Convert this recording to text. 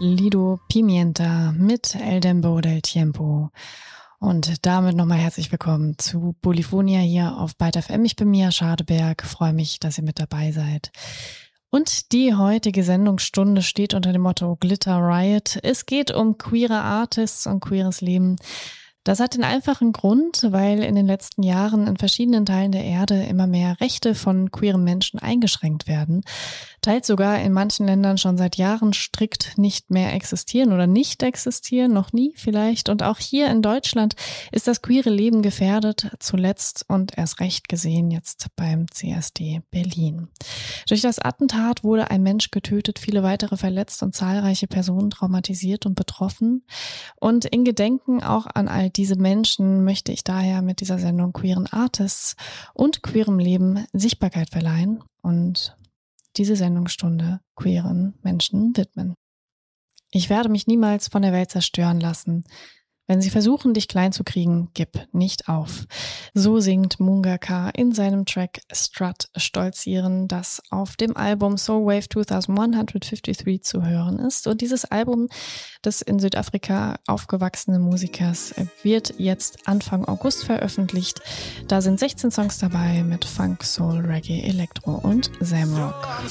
Lido Pimienta mit El Dembow del Tiempo. Und damit nochmal herzlich willkommen zu Polyphonia hier auf Byte FM. Ich bin Mia Schadeberg, freue mich, dass ihr mit dabei seid. Und die heutige Sendungsstunde steht unter dem Motto Glitter Riot. Es geht um queere Artists und queeres Leben. Das hat den einfachen Grund, weil in den letzten Jahren in verschiedenen Teilen der Erde immer mehr Rechte von queeren Menschen eingeschränkt werden, teils sogar in manchen Ländern schon seit Jahren strikt nicht mehr existieren oder nicht existieren, noch nie vielleicht. Und auch hier in Deutschland ist das queere Leben gefährdet, zuletzt und erst recht gesehen jetzt beim CSD Berlin. Durch das Attentat wurde ein Mensch getötet, viele weitere verletzt und zahlreiche Personen traumatisiert und betroffen. Und in Gedenken auch an all diese Menschen möchte ich daher mit dieser Sendung queeren Artists und queerem Leben Sichtbarkeit verleihen und diese Sendungsstunde queeren Menschen widmen. Ich werde mich niemals von der Welt zerstören lassen. Wenn sie versuchen, dich klein zu kriegen, gib nicht auf. So singt Mungaka in seinem Track Strut Stolzieren, das auf dem Album Soul Wave 2153 zu hören ist. Und dieses Album des in Südafrika aufgewachsenen Musikers wird jetzt Anfang August veröffentlicht. Da sind 16 Songs dabei mit Funk, Soul, Reggae, Elektro und Zamrock.